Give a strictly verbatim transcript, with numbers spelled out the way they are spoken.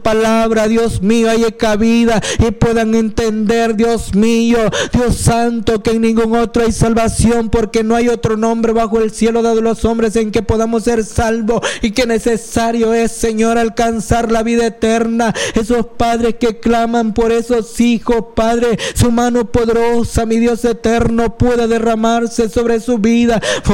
palabra, Dios mío, haya cabida y puedan entender, Dios mío, Dios santo, que en ningún otro hay salvación, porque no hay otro nombre bajo el cielo dado a los hombres en que podamos ser salvos, y que necesario es, Señor, alcanzar la vida eterna. Esos padres que claman por esos hijos, Padre, su mano poderosa, mi Dios eterno, pueda derramarse sobre su vida.